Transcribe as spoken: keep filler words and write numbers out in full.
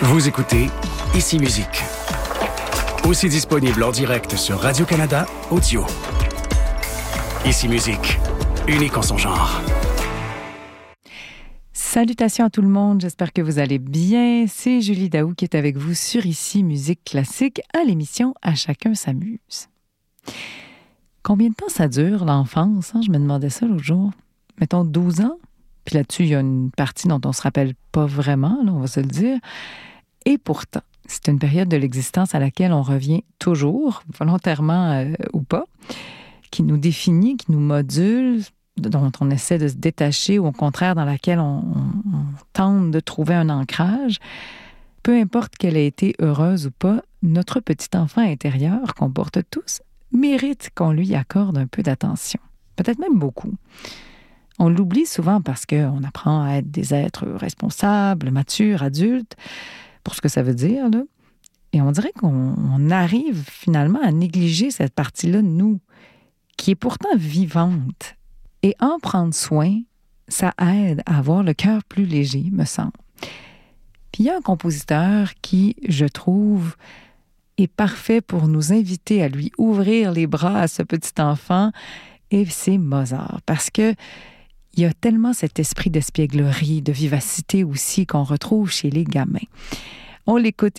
Vous écoutez Ici Musique. Aussi disponible en direct sur Radio-Canada Audio. Ici Musique, unique en son genre. Salutations à tout le monde, j'espère que vous allez bien. C'est Julie Daou qui est avec vous sur Ici Musique Classique à l'émission À chacun s'amuse. Combien de temps ça dure, l'enfance? Hein? Je me demandais ça l'autre jour. Mettons douze ans. Puis là-dessus, il y a une partie dont on ne se rappelle pas vraiment, là, on va se le dire. Et pourtant, c'est une période de l'existence à laquelle on revient toujours, volontairement euh, ou pas, qui nous définit, qui nous module, dont on essaie de se détacher ou au contraire dans laquelle on, on, on tente de trouver un ancrage. Peu importe qu'elle ait été heureuse ou pas, notre petit enfant intérieur qu'on porte tous mérite qu'on lui accorde un peu d'attention, peut-être même beaucoup. On l'oublie souvent parce qu'on apprend à être des êtres responsables, matures, adultes, pour ce que ça veut dire, là. Et on dirait qu'on on arrive finalement à négliger cette partie-là de nous, qui est pourtant vivante. Et en prendre soin, ça aide à avoir le cœur plus léger, me semble. Puis il y a un compositeur qui, je trouve, est parfait pour nous inviter à lui ouvrir les bras à ce petit enfant, et c'est Mozart. Parce que il y a tellement cet esprit d'espièglerie, de vivacité aussi qu'on retrouve chez les gamins. On l'écoute